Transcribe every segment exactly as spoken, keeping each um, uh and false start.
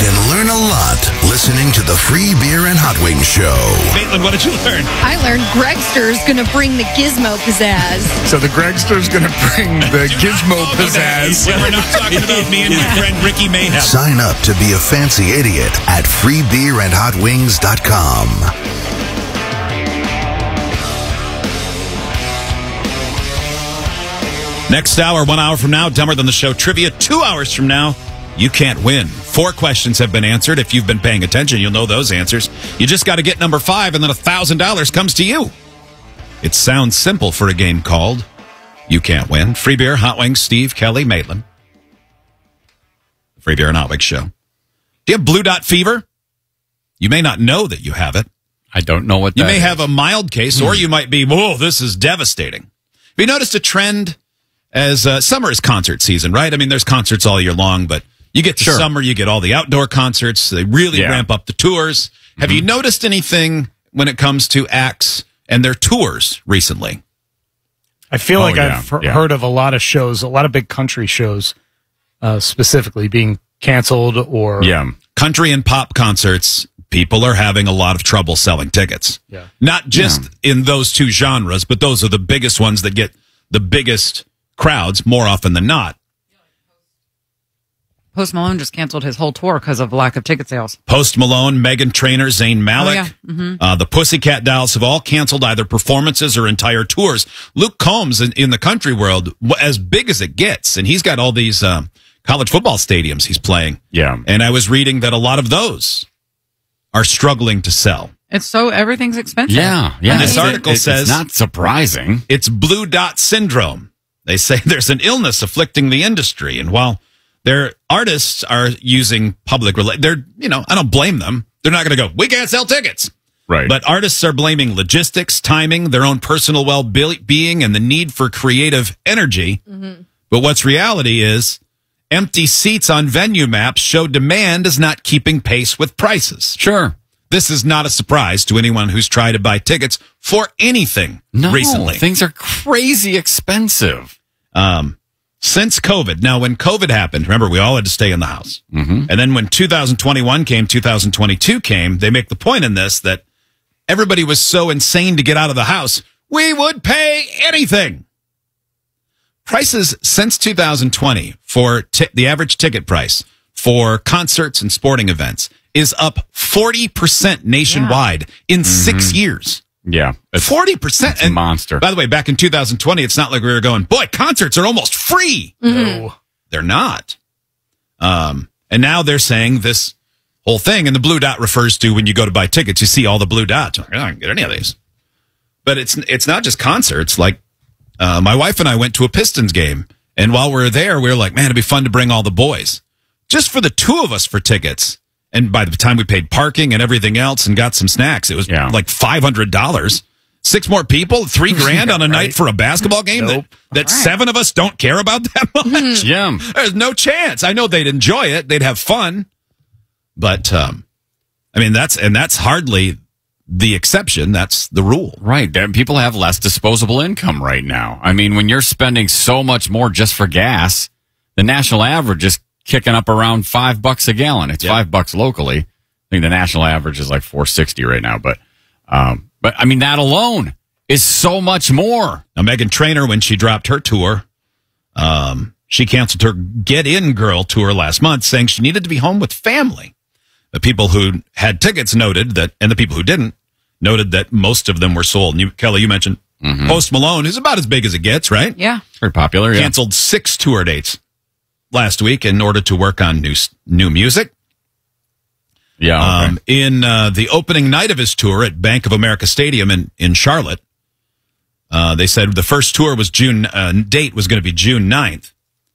can learn a lot listening to the Free Beer and Hot Wings Show. Maitland, what did you learn? I learned Gregster's going to bring the gizmo pizzazz. So the Gregster's going to bring the gizmo pizzazz. We're not talking about me and my friend Ricky Mayhem. Sign up to be a fancy idiot at free beer and hot wings dot com. Next hour, one hour from now, Dumber Than the Show trivia. Two hours from now, you can't win. Four questions have been answered. If you've been paying attention, you'll know those answers. You just got to get number five, and then one thousand dollars comes to you. It sounds simple for a game called You Can't Win. Free Beer, Hot Wings, Steve, Kelly, Maitland. Free Beer and Hot Wings Show. Do you have blue dot fever? You may not know that you have it. I don't know what that You may is. have a mild case, or you might be, whoa, this is devastating. Have you noticed a trend as uh, summer is concert season, right? I mean, there's concerts all year long, but you get to Sure. summer, you get all the outdoor concerts. They really Yeah. ramp up the tours. Have Mm-hmm. you noticed anything when it comes to acts and their tours recently? I feel Oh, like yeah, I've he- yeah. heard of a lot of shows, a lot of big country shows, uh, specifically being canceled or Yeah. Country and pop concerts, people are having a lot of trouble selling tickets. Yeah. Not just in those two genres, but those are the biggest ones that get the biggest crowds more often than not. Post Malone just canceled his whole tour because of lack of ticket sales. Post Malone, Meghan Trainor, Zayn Malik, Oh, yeah. Mm-hmm. uh, the Pussycat Dolls have all canceled either performances or entire tours. Luke Combs in, in the country world, w- as big as it gets, and he's got all these um, college football stadiums he's playing. Yeah. And I was reading that a lot of those are struggling to sell. It's so everything's expensive. Yeah. Yeah. And this It's- article it- says- it's not surprising. It's blue dot syndrome. They say there's an illness afflicting the industry, and while their artists are using public rela- they're you know I don't blame them. They're not going to go, we can't sell tickets. Right. But artists are blaming logistics, timing, their own personal well-being, and the need for creative energy. But what's reality is empty seats on venue maps show demand is not keeping pace with prices. Sure. This is not a surprise to anyone who's tried to buy tickets for anything No, recently. things are crazy expensive. Um, since COVID. Now, when COVID happened, remember, we all had to stay in the house. Mm-hmm. And then when two thousand twenty-one came, two thousand twenty-two came, they make the point in this that everybody was so insane to get out of the house, we would pay anything. Prices since two thousand twenty for t- the average ticket price for concerts and sporting events is up forty percent nationwide in six years. Yeah. It's, forty percent. it's a monster. By the way, back in two thousand twenty, it's not like we were going, boy, concerts are almost free. no. They're not. Um, and now they're saying this whole thing, and the blue dot refers to when you go to buy tickets, you see all the blue dots. You're like, I don't get any of these. But it's it's not just concerts. Like uh, my wife and I went to a Pistons game, and while we were there, we were like, man, it'd be fun to bring all the boys. Just for the two of us for tickets. And by the time we paid parking and everything else and got some snacks, it was Yeah. like five hundred dollars. Six more people, three grand on a night Right. for a basketball game Nope. that, that seven of us don't care about that much. Yeah. There's no chance. I know they'd enjoy it. They'd have fun. But, um, I mean, that's, and that's hardly the exception. That's the rule. Right. There- People have less disposable income right now. I mean, when you're spending so much more just for gas, the national average is kicking up around five bucks a gallon. It's Yep. five bucks locally. I think the national average is like four sixty right now. But, um, but I mean, that alone is so much more. Now, Meghan Trainor, when she dropped her tour, um, she canceled her Get In Girl tour last month, saying she needed to be home with family. The people who had tickets noted that, and the people who didn't noted that most of them were sold. And you, Kelly, you mentioned Post Malone, who's about as big as it gets, right? Yeah. Very popular. Yeah. Canceled six tour dates last week in order to work on new new music. Yeah. Okay. Um, in uh, the opening night of his tour at Bank of America Stadium in, in Charlotte, uh, they said the first tour was June, uh, date was going to be June ninth.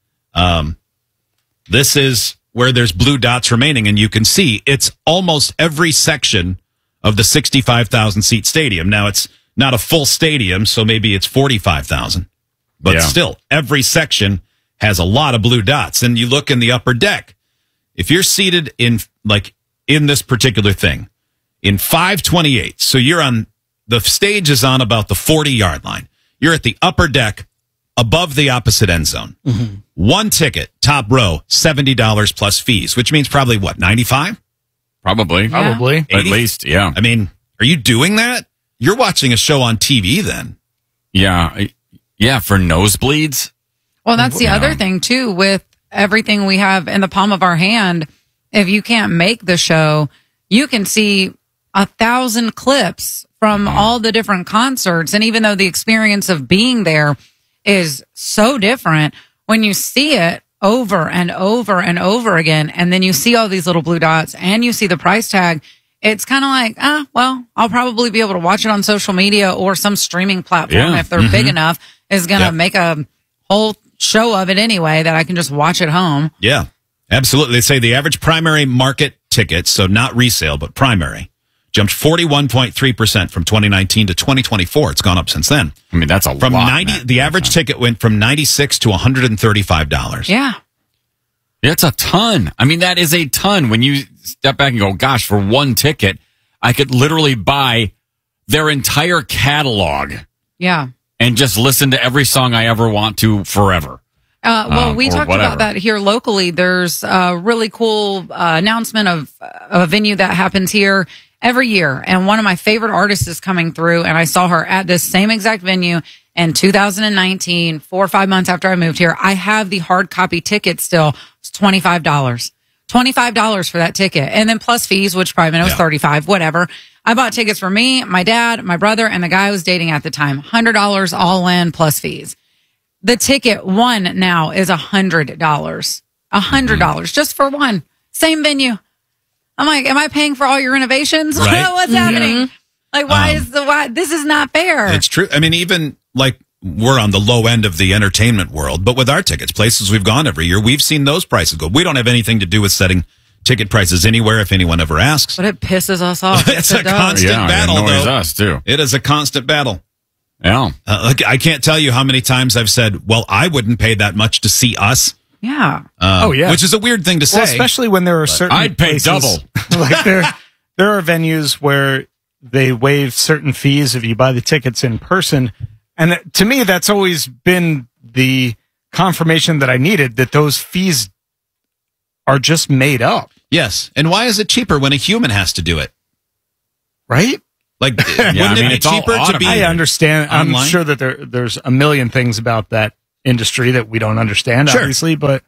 Um, this is where there's blue dots remaining, and you can see it's almost every section of the sixty-five thousand seat stadium. Now, it's not a full stadium, so maybe it's forty-five thousand. But Yeah. still, every section has a lot of blue dots. And you look in the upper deck. If you're seated in, like, in this particular thing, in five twenty-eight, so you're on, the stage is on about the forty-yard line. You're at the upper deck, above the opposite end zone. Mm-hmm. One ticket, top row, seventy dollars plus fees, which means probably what, ninety-five? Probably. Probably. At least, yeah. I mean, are you doing that? You're watching a show on T V then. Yeah. Yeah, for nosebleeds. Well, that's the Yeah. other thing too, with everything we have in the palm of our hand. If you can't make the show, you can see a thousand clips from Mm-hmm. all the different concerts. And even though the experience of being there is so different, when you see it over and over and over again, and then you see all these little blue dots and you see the price tag, it's kind of like, ah, well, I'll probably be able to watch it on social media or some streaming platform Yeah. if they're big enough is going to Yep. make a whole show of it anyway that I can just watch at home. Yeah, absolutely. They say the average primary market ticket, so not resale, but primary, jumped forty-one point three percent from twenty nineteen to twenty twenty-four. It's gone up since then. I mean, that's a From lot. ninety, man. the average ticket went from ninety-six to one hundred thirty-five dollars. Yeah. It's a ton. I mean, that is a ton. When you step back and go, gosh, for one ticket, I could literally buy their entire catalog Yeah. and just listen to every song I ever want to forever. Uh, well, Um, we or talked whatever. about that here locally. There's a really cool uh, announcement of a venue that happens here every year. And one of my favorite artists is coming through. And I saw her at this same exact venue in two thousand nineteen, four or five months after I moved here. I have the hard copy ticket still. It's twenty-five dollars. twenty-five dollars for that ticket. And then plus fees, which probably was Yeah. thirty-five, whatever. I bought tickets for me, my dad, my brother, and the guy I was dating at the time. one hundred dollars all in plus fees. The ticket one now is one hundred dollars. one hundred dollars just for one. Same venue. I'm like, am I paying for all your renovations? Right. What's happening? Like, why Um, is the why? This is not fair. It's true. I mean, even like we're on the low end of the entertainment world, but with our tickets, places we've gone every year, we've seen those prices go. We don't have anything to do with setting ticket prices anywhere if anyone ever asks. But it pisses us off. It's It a does. constant Yeah, battle, it annoys though. us, too. It is a constant battle. Yeah. Uh, like, I can't tell you how many times I've said, well, I wouldn't pay that much to see us. Yeah. Um, Oh, yeah. Which is a weird thing to say. Well, especially when there are certain I'd pay places- double. like there, there are venues where they waive certain fees if you buy the tickets in person, and that- to me, that's always been the confirmation that I needed that those fees are just made up, Yes. And why is it cheaper when a human has to do it? right? Like, I wouldn't mean, it be it's all cheaper to be? I understand. online? I'm sure that there there's a million things about that industry that we don't understand, Sure. obviously, but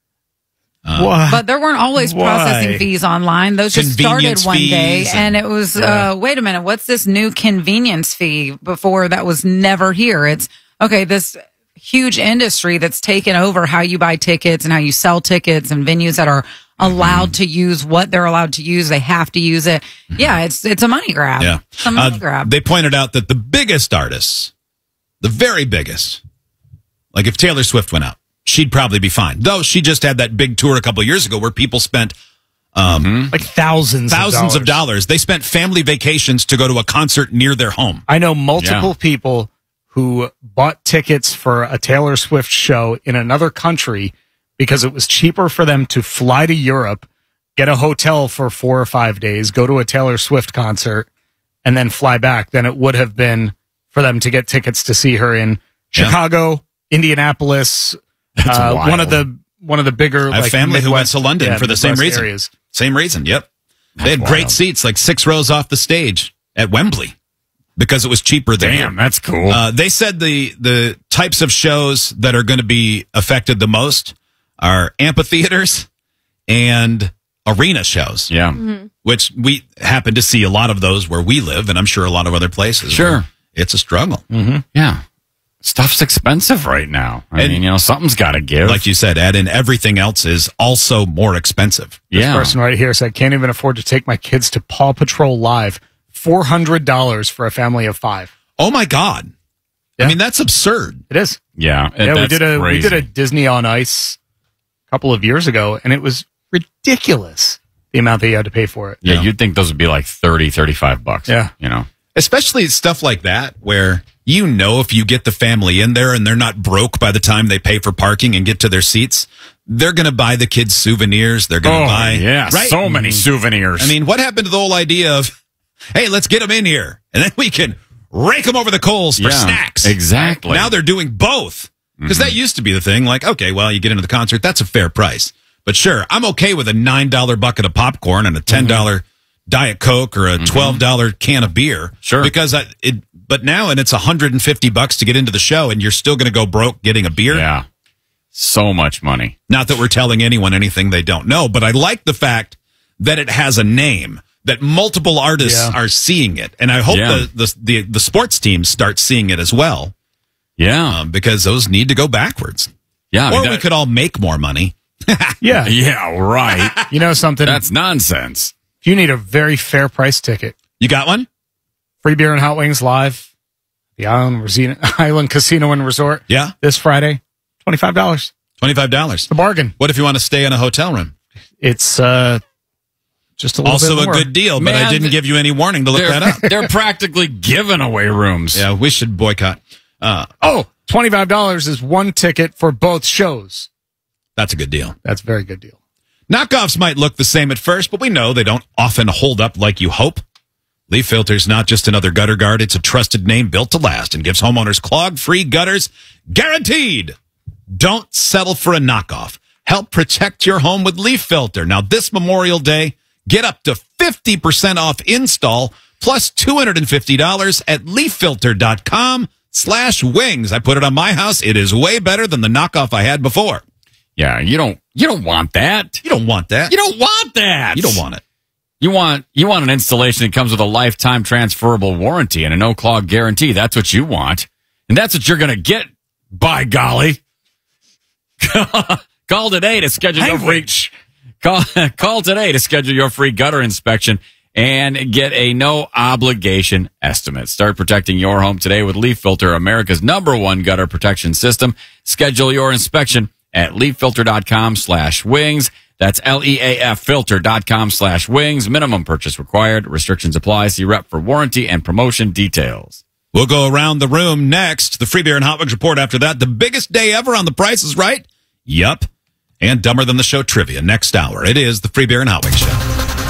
Uh, why? But there weren't always Why? processing fees online. Those just started Convenience one day. fees And and- it was, Yeah. uh, wait a minute, what's this new convenience fee before that was never here? It's, okay, this huge industry that's taken over how you buy tickets and how you sell tickets and venues that are allowed to use what they're allowed to use. They have to use it. Yeah, it's it's a money grab. Yeah. It's a money Uh, grab. They pointed out that the biggest artists, the very biggest, like if Taylor Swift went out, she'd probably be fine. Though she just had that big tour a couple of years ago where people spent like thousands, thousands of of dollars. dollars. They spent family vacations to go to a concert near their home. I know multiple Yeah. people who bought tickets for a Taylor Swift show in another country because it was cheaper for them to fly to Europe, get a hotel for four or five days, go to a Taylor Swift concert, and then fly back than it would have been for them to get tickets to see her in Yeah. Chicago, Indianapolis, That's uh, wild. one of the one of the bigger I have like, family who went Midwest- to London yeah, for the same Midwest reason. areas. Same reason. Yep. they had That's great wild. seats, like six rows off the stage at Wembley because it was cheaper there. Damn, that's cool. Uh, they said the the types of shows that are going to be affected the most are amphitheaters and arena shows. yeah. Which we happen to see a lot of those where we live, and I'm sure a lot of other places. Sure. where It's a struggle. Yeah. Stuff's expensive right now. I And- mean, you know, something's got to give. Like you said, add in everything else is also more expensive. This yeah. person right here said, can't even afford to take my kids to Paw Patrol Live. four hundred dollars for a family of five. Oh my God. Yeah. I mean, that's absurd. It is. Yeah. Yeah, we that's did a we crazy. did a Disney on Ice a couple of years ago, and it was ridiculous the amount that you had to pay for it. Yeah, Yeah. you'd think those would be like thirty, thirty-five bucks. Yeah. You know? Especially stuff like that where you know if you get the family in there and they're not broke by the time they pay for parking and get to their seats, they're going to buy the kids souvenirs. They're going to Oh, buy. yeah. Right? So many souvenirs. I mean, what happened to the whole idea of, hey, let's get them in here and then we can rake them over the coals for Yeah, snacks? exactly. Now they're doing both. Because that used to be the thing. Like, okay, well, you get into the concert, that's a fair price. But sure, I'm okay with a nine dollar bucket of popcorn and a ten dollar mm-hmm. Diet Coke or a twelve dollar mm-hmm. can of beer. Sure. Because I, it, but now, and it's one hundred fifty bucks to get into the show, and you're still going to go broke getting a beer. Yeah. So much money. Not that we're telling anyone anything they don't know, but I like the fact that it has a name, that multiple artists Yeah. are seeing it. And I hope Yeah. the, the, the, the sports teams start seeing it as well. Yeah. Um, because those need to go backwards. Yeah. I Or mean, we that- could all make more money. Yeah. Yeah, right. You know something? That's nonsense. If you need a very fair price ticket, You got one? free beer and hot wings live, the Island, Resina, Island Casino and Resort. Yeah. This Friday, twenty-five dollars. twenty-five dollars. A bargain. What if you want to stay in a hotel room? It's uh, just a little Also bit a more. good deal, but Man, I didn't th- give you any warning to look They're, that up. they're practically giving away rooms. Yeah, we should boycott. Uh, Oh, twenty-five dollars is one ticket for both shows. that's a good deal. That's a very good deal. Knockoffs might look the same at first, but we know they don't often hold up like you hope. Leaf Filter's not just another gutter guard. It's a trusted name built to last and gives homeowners clog-free gutters guaranteed. Don't settle for a knockoff. Help protect your home with Leaf Filter. Now, this Memorial Day, get up to fifty percent off install plus two hundred fifty dollars at leaffilter.com slash wings. I put it on my house. It is way better than the knockoff I had before. Yeah, you don't you don't want that. You don't want that. You don't want that. You don't want it. You want you want an installation that comes with a lifetime transferable warranty and a no clog guarantee. That's what you want. And that's what you're going to get, by golly. Call today to schedule your free call, call today to schedule your free gutter inspection and get a no obligation estimate. Start protecting your home today with Leaf Filter, America's number one gutter protection system. Schedule your inspection at leaffilter.com slash wings. That's L-E-A-F filter.com slash wings. Minimum purchase required. Restrictions apply. See rep for warranty and promotion details. We'll go around the room next. The Free Beer and Hot Wings report after that. The biggest day ever on The Price is Right? Yup. And Dumber Than the Show trivia next hour. It is the Free Beer and Hot Wings Show.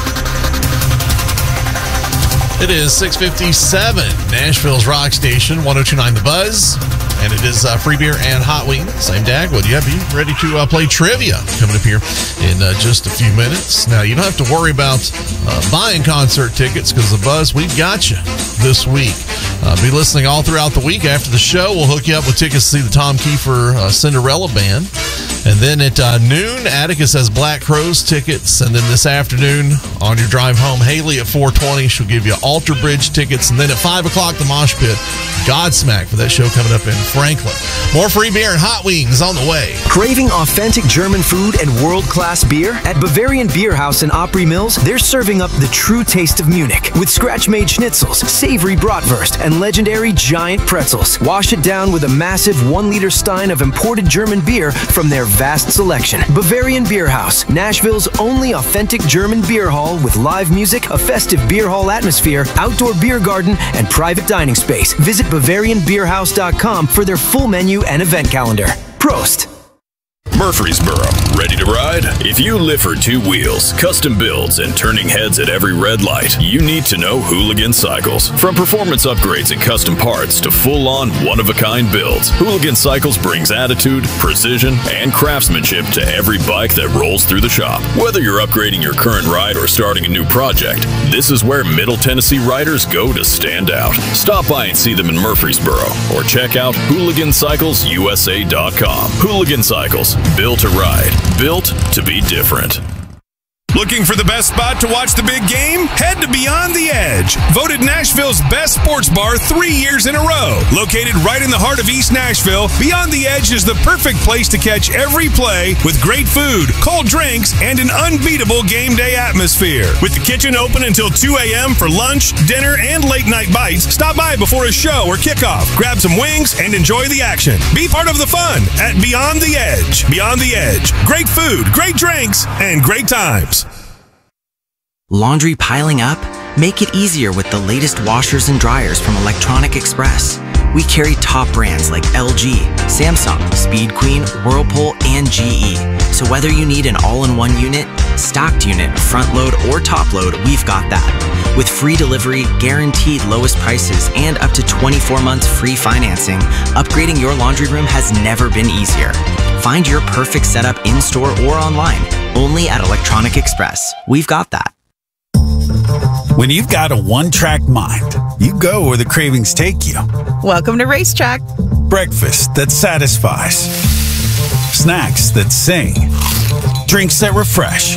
It is six fifty-seven, Nashville's rock station, one oh two point nine The Buzz. And it is uh, Free Beer and Hot Wings. I'm Dagwood. You have you ready to uh, play trivia coming up here in uh, just a few minutes. Now, you don't have to worry about uh, buying concert tickets because The Buzz, we've got you this week. Uh, be listening all throughout the week. After the show, we'll hook you up with tickets to see the Tom Kiefer uh, Cinderella Band. And then at uh, noon, Atticus has Black Crowes tickets. And then this afternoon, on your drive home, Haley at four twenty, she'll give you Alter Bridge tickets. And then at five o'clock, the Mosh Pit, Godsmack for that show coming up in Franklin. More Free Beer and Hot Wings on the way. Craving authentic German food and world-class beer? At Bavarian Beer House in Opry Mills, they're serving up the true taste of Munich with scratch-made schnitzels, savory bratwurst, and legendary giant pretzels. Wash it down with a massive one-liter stein of imported German beer from their vast selection. Bavarian Beer House, Nashville's only authentic German beer hall with live music, a festive beer hall atmosphere, outdoor beer garden, and private dining space. Visit Bavarian Beer House dot com for their full menu and event calendar. Prost! Murfreesboro, ready to ride? If you live for two wheels, custom builds, and turning heads at every red light, you need to know Hooligan Cycles. From performance upgrades and custom parts to full-on, one-of-a-kind builds, Hooligan Cycles brings attitude, precision, and craftsmanship to every bike that rolls through the shop. Whether you're upgrading your current ride or starting a new project, this is where Middle Tennessee riders go to stand out. Stop by and see them in Murfreesboro, or check out hooligan cycles U S A dot com. Hooligan Cycles. Built to ride. Built to be different. Looking for the best spot to watch the big game? Head to Beyond the Edge. Voted Nashville's best sports bar three years in a row. Located right in the heart of East Nashville, Beyond the Edge is the perfect place to catch every play with great food, cold drinks, and an unbeatable game day atmosphere. With the kitchen open until two a.m. for lunch, dinner, and late night bites, stop by before a show or kickoff. Grab some wings and enjoy the action. Be part of the fun at Beyond the Edge. Beyond the Edge. Great food, great drinks, and great times. Laundry piling up? Make it easier with the latest washers and dryers from Electronic Express. We carry top brands like L G, Samsung, Speed Queen, Whirlpool, and G E. So So whether you need an all-in-one unit, stocked unit, front load, or top load, we've got that. With free delivery, guaranteed lowest prices, and up to twenty-four months free financing, upgrading your laundry room has never been easier. Find your perfect setup in-store or online, only at Electronic Express. We've got that. When you've got a one-track mind, you go where the cravings take you. Welcome to Racetrack. Breakfast that satisfies. Snacks that sing. Drinks that refresh.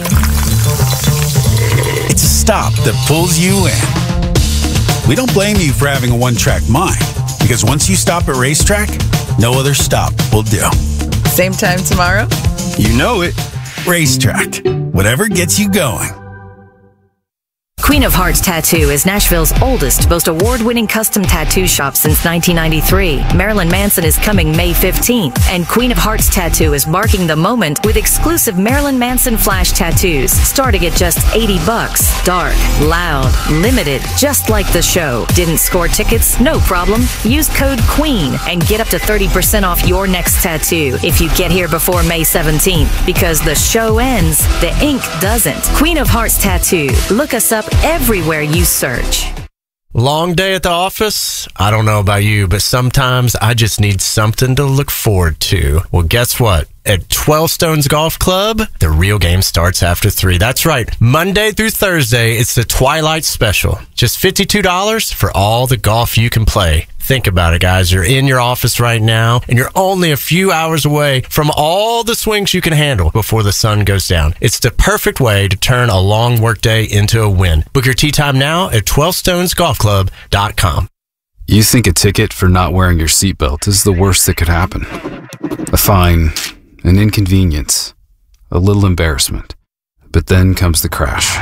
It's a stop that pulls you in. We don't blame you for having a one-track mind, because once you stop at Racetrack, no other stop will do. Same time tomorrow? You know it. Racetrack. Whatever gets you going. Queen of Hearts Tattoo is Nashville's oldest, most award-winning custom tattoo shop since nineteen ninety-three. Marilyn Manson is coming May fifteenth, and Queen of Hearts Tattoo is marking the moment with exclusive Marilyn Manson flash tattoos, starting at just eighty bucks. Dark, loud, limited, just like the show. Didn't score tickets? No problem. Use code QUEEN and get up to thirty percent off your next tattoo if you get here before May seventeenth, because the show ends, the ink doesn't. Queen of Hearts Tattoo. Look us up everywhere you search. Long day at the office? I don't know about you, but sometimes I just need something to look forward to. Well, guess what? At twelve Stones Golf Club, the real game starts after three. That's right. Monday through Thursday, it's the Twilight Special. Just fifty-two dollars for all the golf you can play. Think about it, guys. You're in your office right now, and you're only a few hours away from all the swings you can handle before the sun goes down. It's the perfect way to turn a long workday into a win. Book your tee time now at twelve stones golf club dot com. You think a ticket for not wearing your seatbelt is the worst that could happen. A fine, an inconvenience, a little embarrassment. But then comes the crash.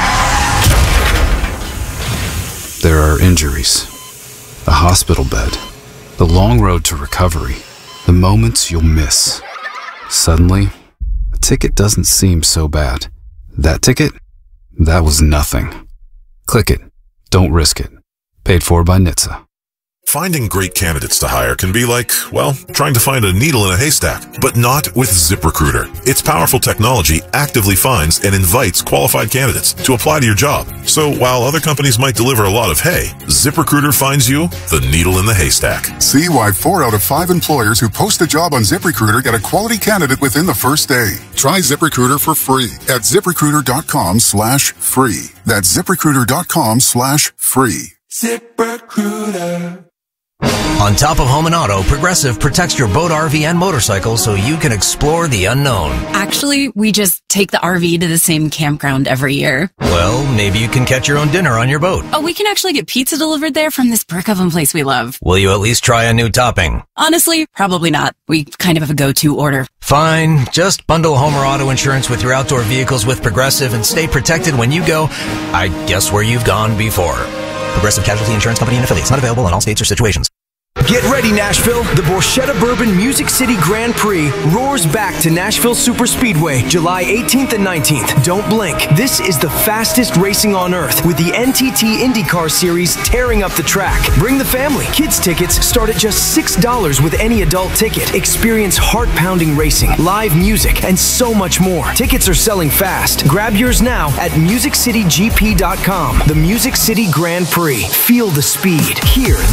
There are injuries. A hospital bed, the long road to recovery, the moments you'll miss. Suddenly, a ticket doesn't seem so bad. That ticket? That was nothing. Click it. Don't risk it. Paid for by N H T S A. Finding great candidates to hire can be like, well, trying to find a needle in a haystack, but not with ZipRecruiter. Its powerful technology actively finds and invites qualified candidates to apply to your job. So while other companies might deliver a lot of hay, ZipRecruiter finds you the needle in the haystack. See why four out of five employers who post a job on ZipRecruiter get a quality candidate within the first day. Try ZipRecruiter for free at ZipRecruiter.com slash free. That's ZipRecruiter.com slash free. ZipRecruiter. On top of home and auto, Progressive protects your boat, R V, and motorcycle so you can explore the unknown. Actually, we just take the R V to the same campground every year. Well, maybe you can catch your own dinner on your boat. Oh, we can actually get pizza delivered there from this brick oven place we love. Will you at least try a new topping? Honestly, probably not. We kind of have a go-to order. Fine. Just bundle home or auto insurance with your outdoor vehicles with Progressive and stay protected when you go, I guess, where you've gone before. Progressive Casualty Insurance Company and affiliates. Not available in all states or situations. Get ready, Nashville. The Borchetta Bourbon Music City Grand Prix roars back to Nashville Superspeedway July eighteenth and nineteenth. Don't blink. This is the fastest racing on earth, with the N T T IndyCar Series tearing up the track. Bring the family. Kids tickets start at just six dollars with any adult ticket. Experience heart-pounding racing, live music, and so much more. Tickets are selling fast. Grab yours now at music city g p dot com. The Music City Grand Prix. Feel the speed. Hear